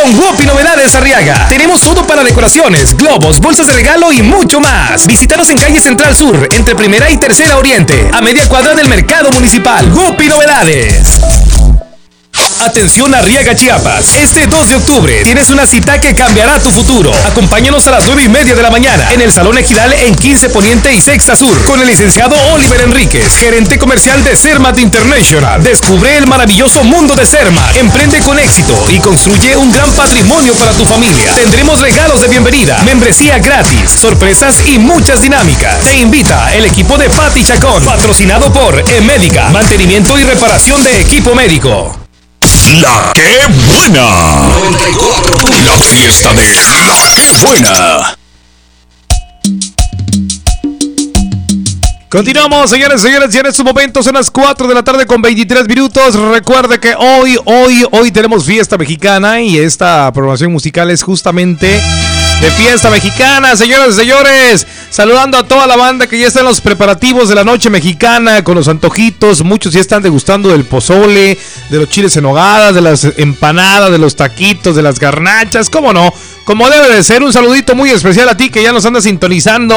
con Whoopi Novedades Arriaga. Tenemos todo para decoraciones, globos, bolsas de regalo y mucho más. Visítanos en calle Central Sur, entre Primera y Tercera Oriente, a media cuadra del Mercado Municipal. Whoopi Novedades. Atención Arriaga, Chiapas. Este 2 de octubre tienes una cita que cambiará tu futuro. Acompáñanos a las 9:30 de la mañana en el Salón Ejidal en 15 Poniente y Sexta Sur con el licenciado Oliver Enríquez, gerente comercial de Cermat International. Descubre el maravilloso mundo de Cermat. Emprende con éxito y construye un gran patrimonio para tu familia. Tendremos regalos de bienvenida, membresía gratis, sorpresas y muchas dinámicas. Te invita el equipo de Pati Chacón, patrocinado por Emédica, mantenimiento y reparación de equipo médico. La que buena. 94. La fiesta de La que buena. Continuamos, señores, y en estos momentos son las 4 de la tarde con 23 minutos. Recuerde que hoy tenemos fiesta mexicana y esta programación musical es justamente de fiesta mexicana, señoras y señores. Saludando a toda la banda que ya está en los preparativos de la noche mexicana con los antojitos. Muchos ya están degustando del pozole, de los chiles en nogada, de las empanadas, de los taquitos, de las garnachas. ¿Cómo no? Como debe de ser. Un saludito muy especial a ti que ya nos anda sintonizando.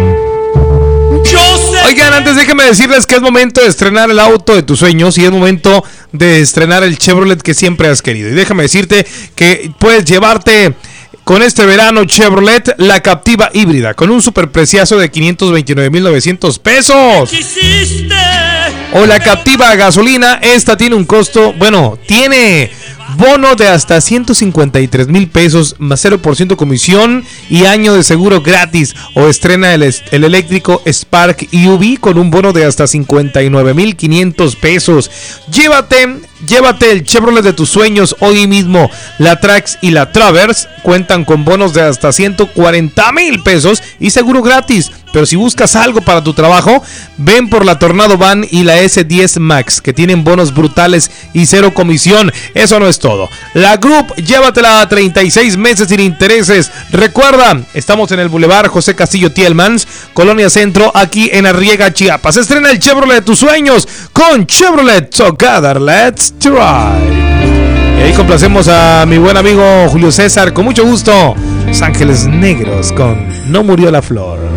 Oigan, antes déjenme decirles que es momento de estrenar el auto de tus sueños y es momento de estrenar el Chevrolet que siempre has querido. Y déjame decirte que puedes llevarte con este verano Chevrolet la Captiva híbrida con un superpreciazo de 529,900 pesos. O la Captiva gasolina, esta tiene un costo, tiene bono de hasta 153,000 pesos más 0% comisión y año de seguro gratis. O estrena el eléctrico Spark UV con un bono de hasta 59,500 pesos. Llévate el Chevrolet de tus sueños hoy mismo. La Trax y la Traverse cuentan con bonos de hasta 140,000 pesos y seguro gratis. Pero si buscas algo para tu trabajo, ven por la Tornado Van y la S10 Max, que tienen bonos brutales y cero comisión. Eso no es todo. La Group, llévatela a 36 meses sin intereses. Recuerda, estamos en el Boulevard José Castillo Tielmans, Colonia Centro, aquí en Arriaga, Chiapas. Estrena el Chevrolet de tus sueños con Chevrolet Together. Let's drive. Y ahí complacemos a mi buen amigo Julio César. Con mucho gusto, Los Ángeles Negros con No Murió la Flor.